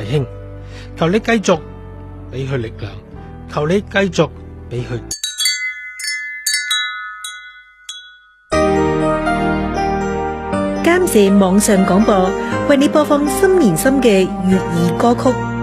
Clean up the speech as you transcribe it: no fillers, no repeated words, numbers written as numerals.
兄，求你繼續俾佢力量，求你繼續俾佢。 監製網上廣播，為你播放心連心嘅粵語歌曲。